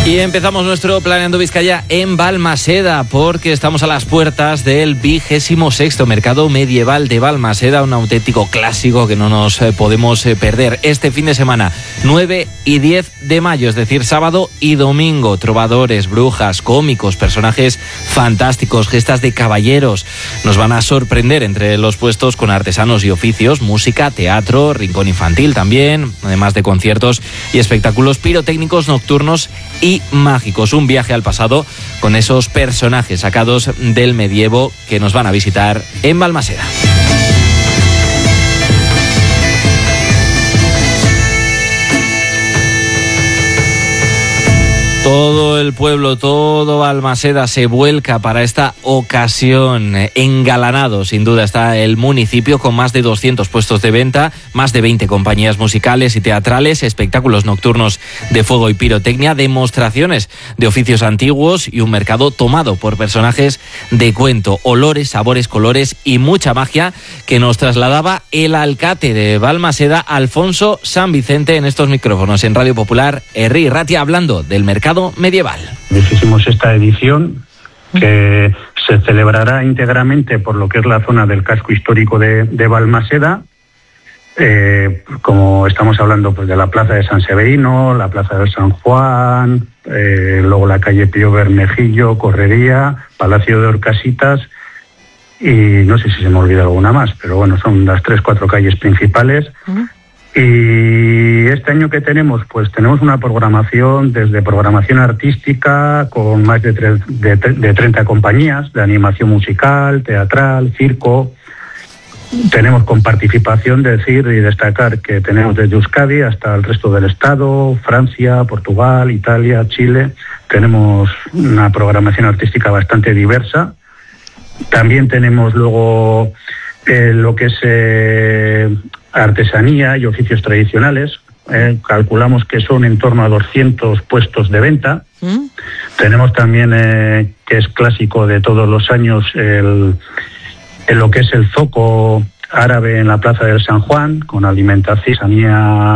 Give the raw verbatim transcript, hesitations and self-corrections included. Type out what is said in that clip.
Y empezamos nuestro Planeando Vizcaya en Balmaseda, porque estamos a las puertas del vigésimo sexto Mercado Medieval de Balmaseda, un auténtico clásico que no nos eh, podemos eh, perder. Este fin de semana, nueve y diez de mayo, es decir, sábado y domingo. Trovadores, brujas, cómicos, personajes fantásticos, gestas de caballeros. Nos van a sorprender entre los puestos con artesanos y oficios, música, teatro, rincón infantil también, además de conciertos y espectáculos pirotécnicos nocturnos y mágicos. Un viaje al pasado con esos personajes sacados del medievo que nos van a visitar en Balmaseda. Todo el pueblo, todo Balmaseda se vuelca para esta ocasión. Engalanado, sin duda, está el municipio con más de doscientos puestos de venta, más de veinte compañías musicales y teatrales, espectáculos nocturnos de fuego y pirotecnia, demostraciones de oficios antiguos y un mercado tomado por personajes de cuento, olores, sabores, colores y mucha magia que nos trasladaba el alcalde de Balmaseda, Alfonso San Vicente, en estos micrófonos en Radio Popular, Herri Ratia, hablando del mercado medieval. Hicimos esta edición que se celebrará íntegramente por lo que es la zona del casco histórico de, de Balmaseda. Eh, como estamos hablando pues de la plaza de San Severino, la plaza de San Juan, eh, luego la calle Pío Bermejillo, Correría, Palacio de Orcasitas y no sé si se me olvida alguna más, pero bueno, son las tres, cuatro calles principales. Uh-huh. Y este año que tenemos, pues tenemos una programación desde programación artística con más de, tre- de, de treinta compañías de animación musical, teatral, circo. Tenemos con participación, decir y destacar que tenemos desde Euskadi hasta el resto del estado, Francia, Portugal, Italia, Chile. Tenemos una programación artística bastante diversa. También tenemos luego eh, lo que es eh, artesanía y oficios tradicionales. Eh, calculamos que son en torno a doscientos puestos de venta. ¿Mm? Tenemos también, eh, que es clásico de todos los años, el, el lo que es el zoco árabe en la Plaza del San Juan, con alimentación, artesanía